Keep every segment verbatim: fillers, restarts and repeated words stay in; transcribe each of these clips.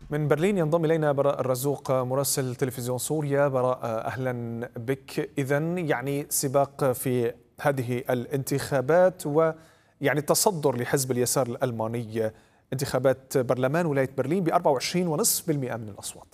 من برلين ينضم إلينا براء الرزوق مراسل تلفزيون سوريا. براء، أهلا بك. إذن يعني سباق في هذه الانتخابات ويعني التصدر لحزب اليسار الألماني انتخابات برلمان ولاية برلين ب أربعة وعشرين فاصلة خمسة بالمئة من الأصوات.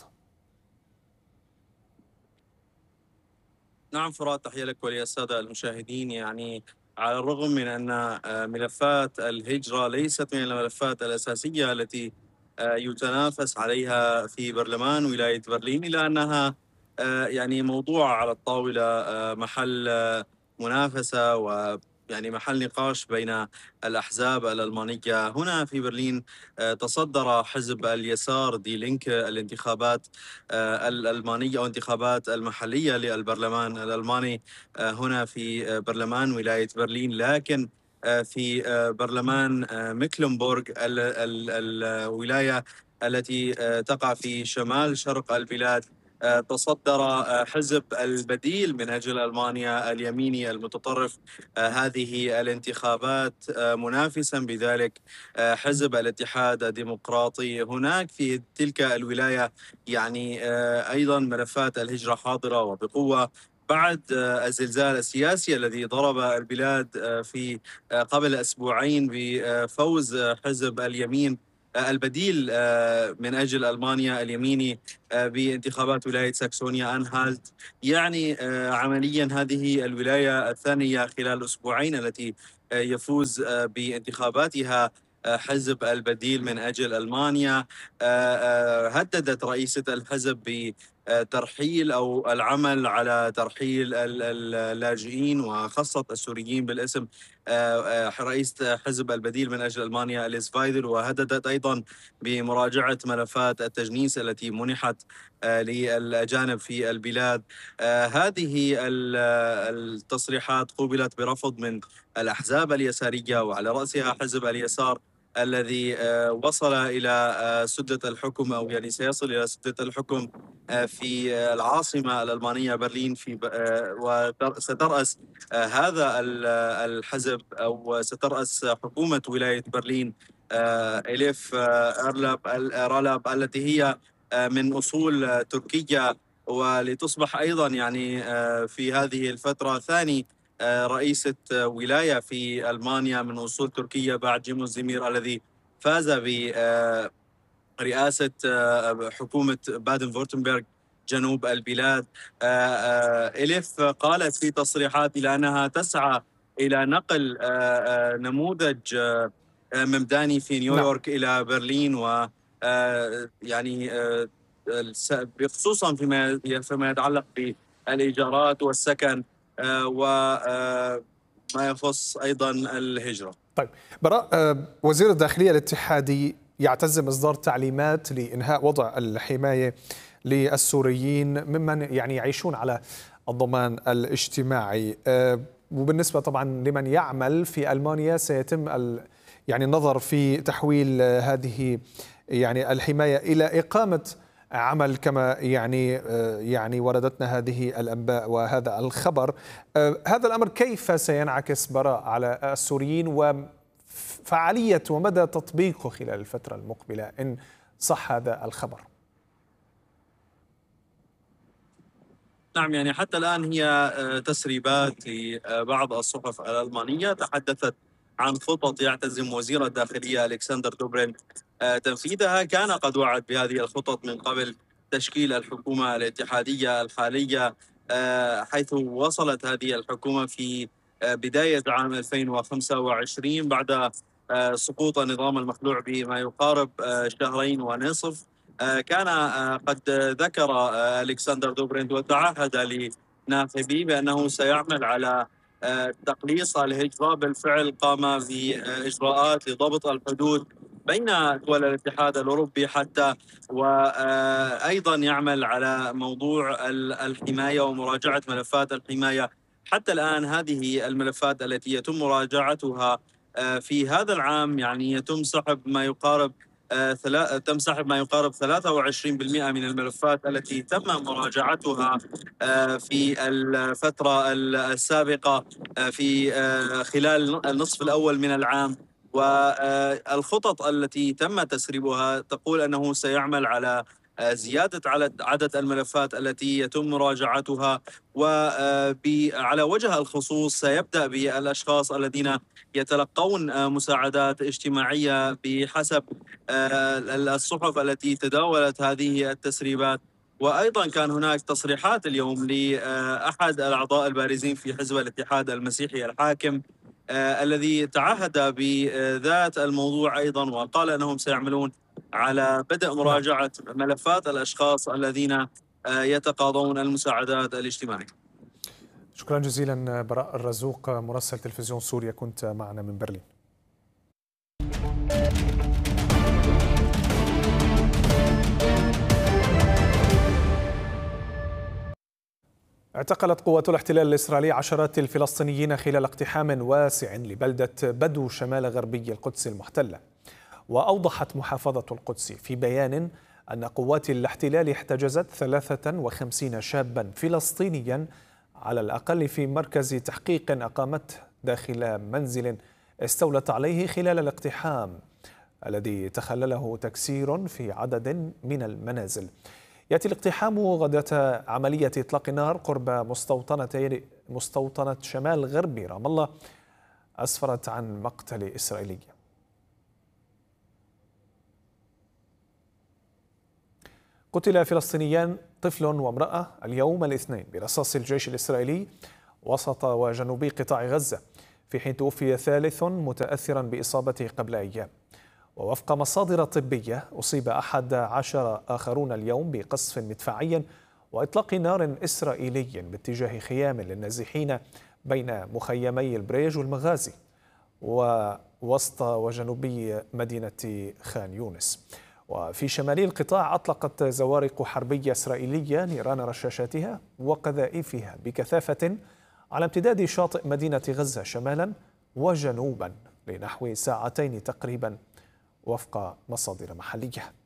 نعم فرات، تحية لك وللسادة المشاهدين. يعني على الرغم من أن ملفات الهجرة ليست من الملفات الأساسية التي يتنافس عليها في برلمان ولاية برلين، إلا أنها يعني موضوع على الطاولة، محل منافسة و يعني محل نقاش بين الأحزاب الألمانية. هنا في برلين تصدر حزب اليسار دي لينك الانتخابات الألمانية أو انتخابات المحلية للبرلمان الألماني هنا في برلمان ولاية برلين، لكن في برلمان ميكلنبورغ الولاية التي تقع في شمال شرق البلاد تصدر حزب البديل من أجل ألمانيا اليميني المتطرف هذه الانتخابات، منافسا بذلك حزب الاتحاد الديمقراطي. هناك في تلك الولاية يعني أيضا ملفات الهجرة حاضرة وبقوة بعد الزلزال السياسي الذي ضرب البلاد في قبل أسبوعين بفوز حزب اليمين البديل من أجل ألمانيا اليميني بانتخابات ولاية ساكسونيا أنهالت. يعني عمليا هذه الولاية الثانية خلال أسبوعين التي يفوز بانتخاباتها حزب البديل من أجل ألمانيا. هددت رئيسة الحزب بترحيل أو العمل على ترحيل اللاجئين وخصت السوريين بالاسم رئيسة حزب البديل من أجل ألمانيا أليس فايدل، وهددت أيضا بمراجعة ملفات التجنيس التي منحت للأجانب في البلاد. هذه التصريحات قوبلت برفض من الأحزاب اليسارية وعلى رأسها حزب اليسار الذي وصل إلى سدة الحكم أو يعني سيصل إلى سدة الحكم في العاصمة الألمانية برلين، في وسترأس هذا الحزب أو سترأس حكومة ولاية برلين إليف رالاب التي هي من أصول تركية، ولتصبح أيضا يعني في هذه الفترة ثاني رئيسة ولاية في ألمانيا من أصول تركية بعد جيموس زيمير الذي فاز برئاسة حكومة بادن فورتنبرغ جنوب البلاد. إليف قالت في تصريحات إلى أنها تسعى إلى نقل نموذج ممداني في نيويورك نعم. إلى برلين، و يعني خصوصا فيما فيما يتعلق بالإيجارات والسكن وما يخص أيضا الهجرة. طيب براء، وزير الداخلية الاتحادي يعتز بإصدار تعليمات لإنهاء وضع الحماية للسوريين ممن يعني يعيشون على الضمان الاجتماعي، وبالنسبة طبعا لمن يعمل في ألمانيا سيتم يعني النظر في تحويل هذه يعني الحماية إلى إقامة عمل كما يعني يعني وردتنا هذه الأنباء وهذا الخبر. هذا الأمر كيف سينعكس براء على السوريين وفعالية ومدى تطبيقه خلال الفترة المقبلة إن صح هذا الخبر؟ نعم، يعني حتى الآن هي تسريبات لبعض الصحف الألمانية تحدثت عن خطط يعتزم وزير الداخلية ألكسندر دوبرين تنفيذها. كان قد وعد بهذه الخطط من قبل تشكيل الحكومة الاتحادية الحالية، حيث وصلت هذه الحكومة في بداية عام ألفين وخمسة وعشرين بعد سقوط النظام المخلوع بما يقارب شهرين ونصف. كان قد ذكر ألكسندر دوبرينت وتعهد لناخبيه بأنه سيعمل على تقليص الهجرة. بالفعل قام بإجراءات لضبط الحدود بين دول الاتحاد الأوروبي حتى، وأيضا يعمل على موضوع الحماية ومراجعة ملفات الحماية. حتى الآن هذه الملفات التي يتم مراجعتها في هذا العام يعني يتم سحب ما يقارب تم سحب ما يقارب ثلاثة وعشرين بالمئة من الملفات التي تم مراجعتها في الفترة السابقة في خلال النصف الأول من العام. والخطط التي تم تسريبها تقول أنه سيعمل على زيادة عدد الملفات التي يتم مراجعتها، وعلى وجه الخصوص سيبدأ بالأشخاص الذين يتلقون مساعدات اجتماعية بحسب الصحف التي تداولت هذه التسريبات. وأيضا كان هناك تصريحات اليوم لأحد الأعضاء البارزين في حزب الاتحاد المسيحي الحاكم آه الذي تعهد بذات الموضوع أيضا، وقال أنهم سيعملون على بدء مراجعة ملفات الأشخاص الذين آه يتقاضون المساعدات الاجتماعية. شكرا جزيلا براء الرزوق، مراسل تلفزيون سوريا، كنت معنا من برلين. اعتقلت قوات الاحتلال الإسرائيلي عشرات الفلسطينيين خلال اقتحام واسع لبلدة بدو شمال غربي القدس المحتلة. وأوضحت محافظة القدس في بيان أن قوات الاحتلال احتجزت ثلاثة وخمسين شابا فلسطينيا على الأقل في مركز تحقيق أقامته داخل منزل استولت عليه خلال الاقتحام الذي تخلله تكسير في عدد من المنازل. يأتي الاقتحام غداة عملية إطلاق النار قرب مستوطنة مستوطنة شمال غربي رام الله أسفرت عن مقتل إسرائيلي. قتل فلسطينيان طفل وامرأة اليوم الاثنين برصاص الجيش الإسرائيلي وسط وجنوبي قطاع غزة، في حين توفي ثالث متأثرا بإصابته قبل أيام. ووفق مصادر طبية أصيب أحد عشر آخرون اليوم بقصف مدفعي وإطلاق نار إسرائيلي باتجاه خيام للنازحين بين مخيمي البريج والمغازي ووسط وجنوبي مدينة خان يونس. وفي شمالي القطاع أطلقت زوارق حربية إسرائيلية نيران رشاشاتها وقذائفها بكثافة على امتداد شاطئ مدينة غزة شمالا وجنوبا لنحو ساعتين تقريبا وفق مصادر محلية.